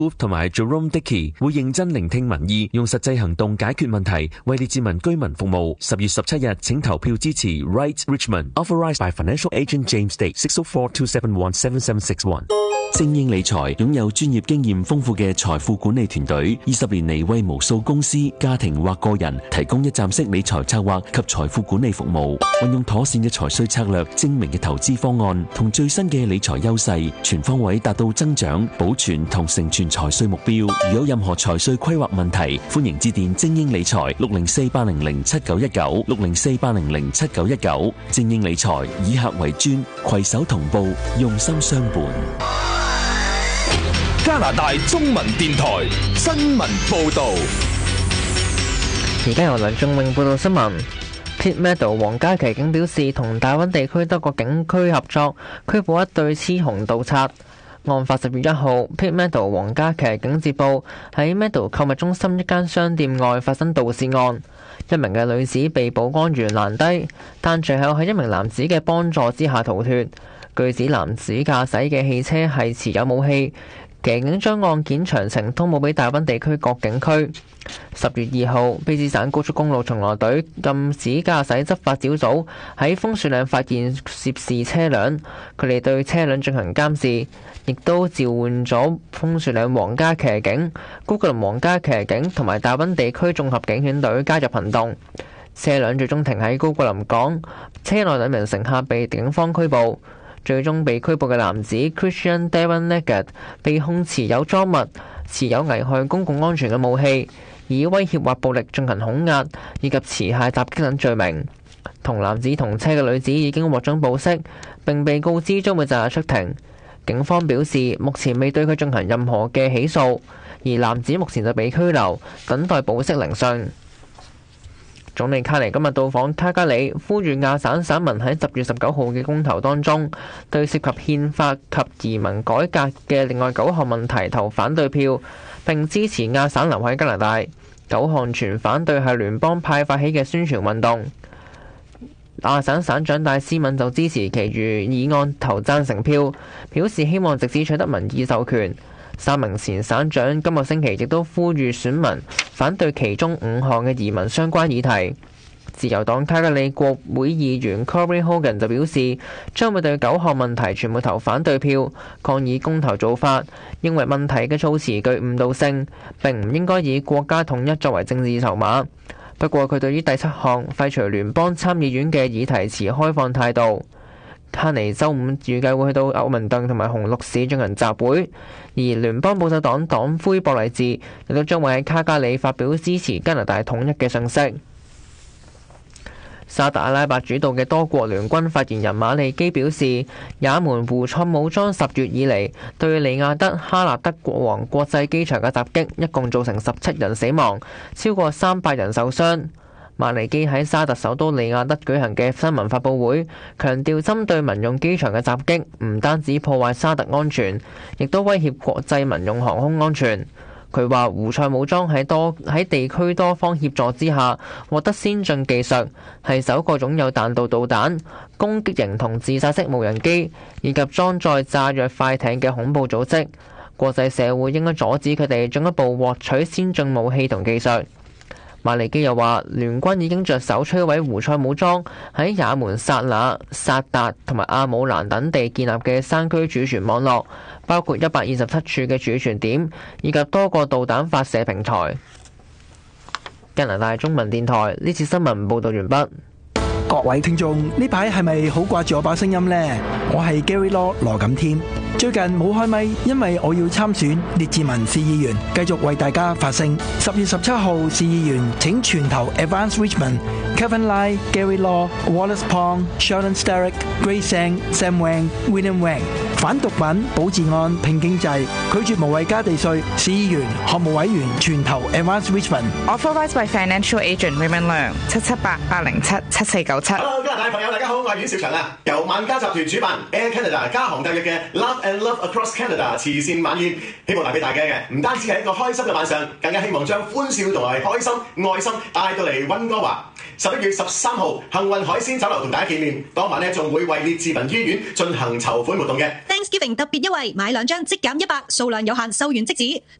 同埋 Jerome Dickey 會認真聆聽民意，用實際行動解決問題，為列治文居民服務。10月17日，請投票支持 Right Richmond。Authorized by Financial Agent James Day 604-271-7761。精英理財擁有專業經驗豐富嘅財富管理團隊，20年嚟為無數公司、家庭或個人提供一站式理財策劃及財富管理服務。運用妥善嘅財稅策略、精明嘅投資方案同最新嘅理財優勢，全方位達到增長、保存同成全財稅目標。如有任何財稅規劃問題，歡迎致電精英理財604-800-7919 604-800-7919。精英理財以客為尊，攜手同步，用心相伴。 加拿大中文電台新聞報道。 而家由梁仲永報道新聞。Pitt Meadow 皇家騎警表示，同大溫地區多個警區合作，拘捕一對雌雄盜賊。案發10月1號 ，Pitt Meadow 皇家騎警接報喺 Meadow 購物中心一間商店外發生盜竊案，一名嘅女子被保安員攔低，但隨後喺一名男子嘅幫助之下逃脫。據指男子駕駛嘅汽車係持有武器。騎警將案件詳情通報俾大溫地區各警區。10月2號，卑詩省高速公路巡邏隊禁止駕駛執法小組喺楓樹嶺發現涉事車輛，佢哋對車輛進行監視，亦都召喚咗楓樹嶺皇家騎警、高格林皇家騎警同埋大溫地區綜合警犬隊加入行動。車輛最終停喺高格林港，車內2名乘客被警方拘捕。最終被拘捕嘅男子 Christian Devon Leggett 被控持有贓物、持有危害公共安全嘅武器、以威脅或暴力進行恐嚇以及持械襲擊等罪名。同男子同車嘅女子已經獲准保釋，並被告知將會擇日出庭。警方表示，目前未對佢進行任何嘅起訴，而男子目前就被拘留，等待保釋聆訊。總理卡尼今日到訪卡加里，呼籲亞省省民喺10月19號嘅公投當中，對涉及憲法及移民改革嘅另外9項問題投反對票，並支持亞省留喺加拿大。9項全反對係聯邦派發起嘅宣傳運動。亞省省長戴斯敏就支持其餘議案投贊成票，表示希望藉此取得民意授權。3名前省長今個星期亦都呼籲選民反對其中5項嘅移民相關議題。自由黨卡加里國會議員 Corey Hogan 就表示，將會對9項問題全部投反對票，抗議公投做法，認為問題嘅措辭具誤導性，並唔應該以國家統一作為政治籌碼。不過佢對於第7項廢除聯邦參議院嘅議題持開放態度。卡尼週5預計會去到歐文頓同埋紅綠市進行集會，而聯邦保守黨黨魁博勵治亦都將會喺卡加里發表支持加拿大統一嘅訊息。沙特阿拉伯主導嘅多國聯軍發言人馬利基表示，也門胡塞武裝10月以嚟對利雅得哈納德國王國際機場嘅襲擊，一共造成17人死亡，超過300人受傷。馬利基喺沙特首都利雅得舉行嘅新聞發佈會，強調針對民用機場嘅襲擊唔單止破壞沙特安全，亦都威脅國際民用航空安全。佢話胡塞武裝喺地區多方協助之下獲得先進技術，係首個擁有彈道導彈、攻擊型同自殺式無人機以及裝載炸藥快艇嘅恐怖組織。國際社會應該阻止佢哋進一步獲取先進武器同技術。馬利基又話，聯軍已經着手摧毀胡塞武裝喺也門薩那、薩達同埋阿姆蘭等地建立嘅山區儲存網絡，包括127處嘅儲存點，以及多個導彈發射平台。加拿大中文電台呢次新聞報導完畢。 各位聽眾，呢排係咪好掛住我把聲音呢？我係 Gary Law 羅錦添。最近冇開咪，因為我要參選列治文市議員，繼續為大家發聲。10月17號市議員請全投 Advance Richmond、Kevin Lai、Gary Law、Wallace Pong、Sheldon Sterick、Grace Sang、Sam Wang、William Wang。反毒品、保治安、拼經濟，拒絕無謂加地稅。市議員、項目委員全投 Advance Richmond。Authorized by Financial Agent Raymond Leung 778-807-7497。 Hello， 加拿大朋友大家好，我係阮兆祥啊！由萬家集團主辦 Air Canada 加航特約嘅 Love and Love Across Canada 慈善晚宴，希望帶俾大家嘅唔單止係一個開心嘅晚上，更加希望將歡笑同埋開心、愛心帶到嚟溫哥華。 11月13號，幸運海鮮酒樓同大家見面。當晚呢，仲會為列治文醫院進行籌款活動嘅。 Thanksgiving 特別優惠，買2張即減100，數量有限，售完即止。